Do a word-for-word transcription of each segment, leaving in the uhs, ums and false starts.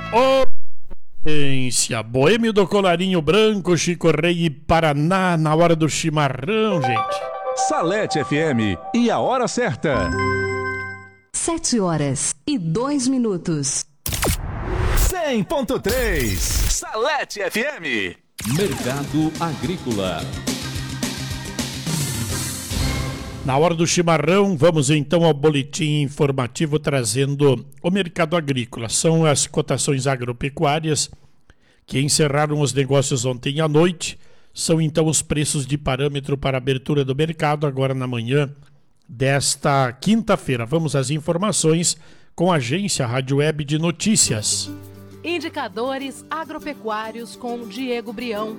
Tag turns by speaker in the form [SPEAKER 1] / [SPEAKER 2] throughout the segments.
[SPEAKER 1] Ciência, Boêmio do Colarinho Branco, Chico Rei e Paraná, na hora do chimarrão, gente.
[SPEAKER 2] Salete F M e a hora certa.
[SPEAKER 3] Sete horas e dois minutos.
[SPEAKER 2] cem ponto três Salete F M.
[SPEAKER 4] Mercado Agrícola.
[SPEAKER 1] Na hora do chimarrão, vamos então ao boletim informativo trazendo o mercado agrícola. São as cotações agropecuárias que encerraram os negócios ontem à noite. São então os preços de parâmetro para a abertura do mercado agora na manhã desta quinta-feira. Vamos às informações com a agência Rádio Web de Notícias.
[SPEAKER 5] Indicadores agropecuários com Diego Brião.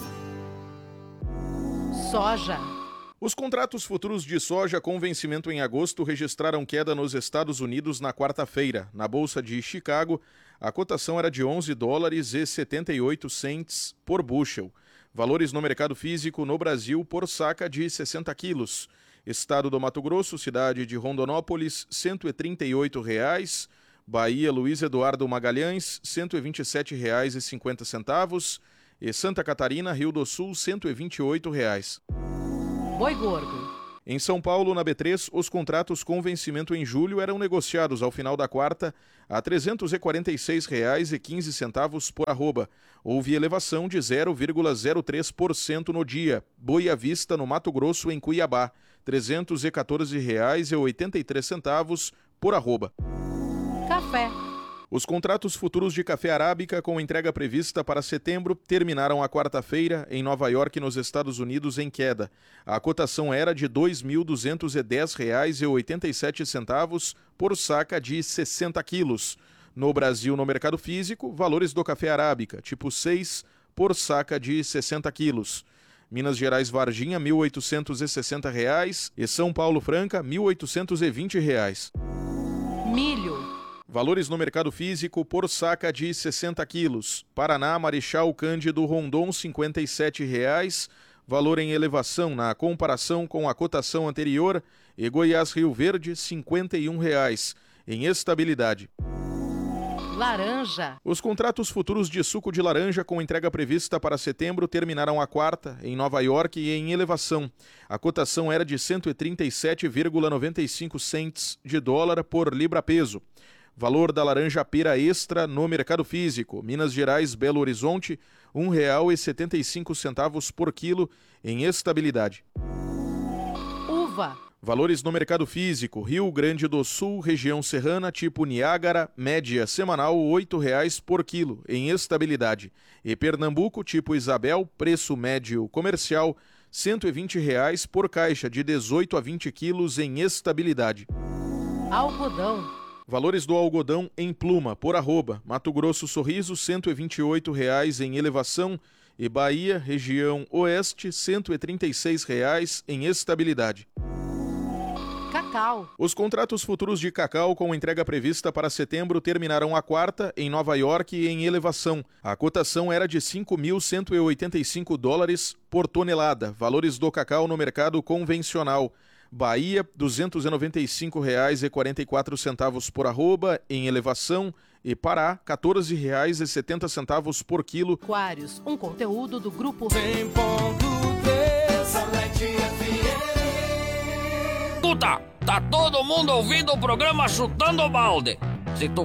[SPEAKER 5] Soja.
[SPEAKER 6] Os contratos futuros de soja com vencimento em agosto registraram queda nos Estados Unidos na quarta-feira. Na Bolsa de Chicago, a cotação era de onze dólares e setenta e oito centes por bushel. Valores no mercado físico no Brasil por saca de sessenta quilos. Estado do Mato Grosso, cidade de Rondonópolis, cento e trinta e oito reais. Bahia, Luiz Eduardo Magalhães, cento e vinte e sete reais e cinquenta centavos. E Santa Catarina, Rio do Sul, cento e vinte e oito reais.
[SPEAKER 5] Boi gordo.
[SPEAKER 6] Em São Paulo, na B três, os contratos com vencimento em julho eram negociados ao final da quarta a trezentos e quarenta e seis reais e quinze centavos por arroba. Houve elevação de zero vírgula zero três por cento no dia. Boi à vista no Mato Grosso, em Cuiabá, trezentos e quatorze reais e oitenta e três centavos por arroba.
[SPEAKER 5] Café.
[SPEAKER 6] Os contratos futuros de café arábica com entrega prevista para setembro terminaram a quarta-feira em Nova York, nos Estados Unidos, em queda. A cotação era de dois mil duzentos e dez reais e oitenta e sete centavos por saca de sessenta quilos. No Brasil, no mercado físico, valores do café arábica, tipo seis, por saca de sessenta quilos. Minas Gerais Varginha, mil oitocentos e sessenta reais e São Paulo Franca, mil oitocentos e vinte reais.
[SPEAKER 5] Milho.
[SPEAKER 6] Valores no mercado físico por saca de sessenta quilos. Paraná, Marechal Cândido Rondon, cinquenta e sete reais. Valor em elevação na comparação com a cotação anterior. E Goiás Rio Verde, cinquenta e um reais. Em estabilidade.
[SPEAKER 5] Laranja.
[SPEAKER 6] Os contratos futuros de suco de laranja com entrega prevista para setembro terminaram a quarta, em Nova York, e em elevação. A cotação era de cento e trinta e sete vírgula noventa e cinco centes de dólar por libra-peso. Valor da laranja pera extra no mercado físico. Minas Gerais, Belo Horizonte, um real e setenta e cinco centavos por quilo, em estabilidade.
[SPEAKER 5] Uva.
[SPEAKER 6] Valores no mercado físico. Rio Grande do Sul, região serrana, tipo Niágara, média semanal oito reais por quilo, em estabilidade. E Pernambuco, tipo Isabel, preço médio comercial, cento e vinte reais por caixa de dezoito a vinte quilos, em estabilidade.
[SPEAKER 5] Algodão.
[SPEAKER 6] Valores do algodão em pluma, por arroba. Mato Grosso Sorriso, cento e vinte e oito reais em elevação. E Bahia, região oeste, cento e trinta e seis reais em estabilidade.
[SPEAKER 5] Cacau.
[SPEAKER 6] Os contratos futuros de cacau com entrega prevista para setembro terminaram a quarta, em Nova York, e em elevação. A cotação era de cinco mil cento e oitenta e cinco dólares por tonelada. Valores do cacau no mercado convencional. Bahia, duzentos e noventa e cinco reais e quarenta e quatro centavos por arroba, em elevação. E Pará, quatorze reais e setenta centavos por quilo.
[SPEAKER 5] Aquários, um conteúdo do grupo
[SPEAKER 7] cem ponto três Salete F M.
[SPEAKER 8] Escuta, tá todo mundo ouvindo o programa Chutando o Balde. Se tu